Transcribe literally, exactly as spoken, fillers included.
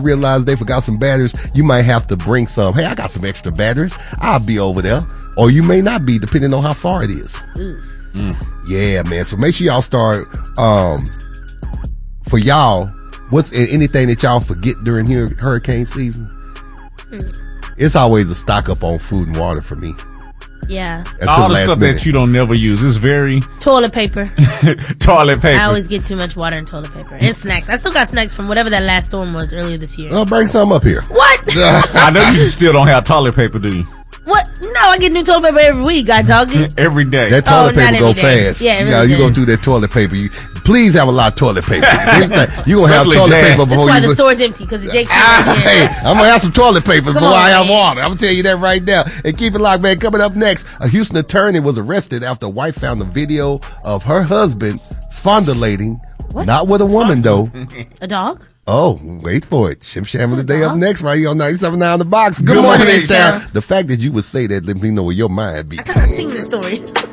realize they forgot some batteries, you might have to bring some. Hey, I got some extra batteries. I'll be over there. Or you may not be, depending on how far it is. Mm. Yeah, man. So make sure y'all start, um, for y'all, what's anything that y'all forget during here, hurricane season? Mm. It's always a stock up on food and water for me. Yeah. All the stuff minute. that you don't never use. It's very... Toilet paper. Toilet paper. I always get too much water and toilet paper. And snacks. I still got snacks from whatever that last storm was earlier this year. I'll bring some up here. What? I know you still don't have toilet paper, do you? What? No, I get new toilet paper every week, God dog it. Every day. That toilet oh, paper go day. fast. Yeah, it you, really you go through that toilet paper. You, please have a lot of toilet paper. You gonna have toilet dad. paper before That's why you. the store's empty because the J Q. Ah, hey, I'm gonna have some toilet paper Come before on, I have man. water. I'm gonna tell you that right now. And keep it locked, man. Coming up next, a Houston attorney was arrested after a wife found a video of her husband fondulating, what? not with a woman though. A dog? Oh, wait for it. Shim Sham of the day up next, right here on ninety-seven point nine The Box. Good, Good morning, morning, H-Town. The fact that you would say that let me know where your mind be. I thought I seen this story.